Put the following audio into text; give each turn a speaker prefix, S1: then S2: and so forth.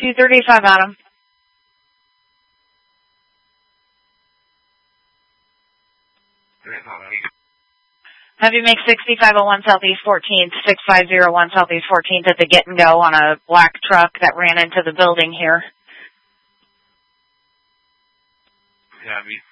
S1: 235, Adam. Have you make 6501 Southeast 14th, 6501 Southeast 14th at the get and go on a black truck that ran into the building here.
S2: Copy.